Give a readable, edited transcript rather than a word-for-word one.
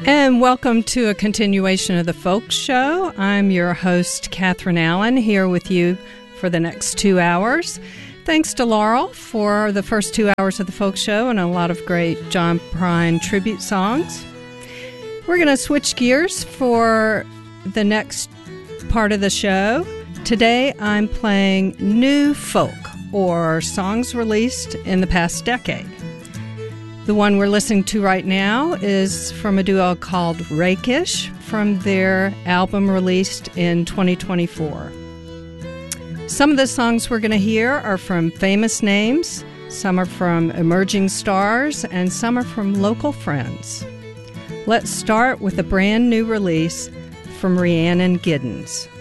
And welcome to a continuation of the Folk Show. I'm your host, Catherine Allen, here with you for the next 2 hours. Thanks to Laurel for the first 2 hours of the Folk Show and a lot of great John Prine tribute songs. We're going to switch gears for the next part of the show. Today I'm playing new folk, or songs released in the past decade. The one we're listening to right now is from a duo called Rakish from their album released in 2024. Some of the songs we're going to hear are from famous names, some are from emerging stars, and some are from local friends. Let's start with a brand new release from Rhiannon Giddens.